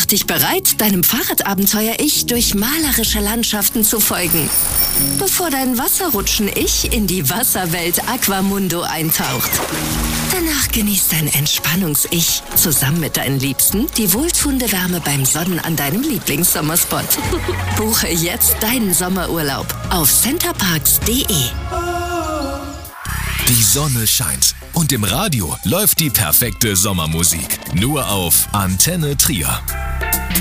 dich bereit, deinem Fahrradabenteuer-Ich durch malerische Landschaften zu folgen, bevor dein Wasserrutschen-Ich in die Wasserwelt Aquamundo eintaucht. Danach genießt dein Entspannungs-Ich zusammen mit deinen Liebsten die wohltuende Wärme beim Sonnen an deinem Lieblingssommerspot. Buche jetzt deinen Sommerurlaub auf centerparks.de. Die Sonne scheint und im Radio läuft die perfekte Sommermusik. Nur auf Antenne Trier.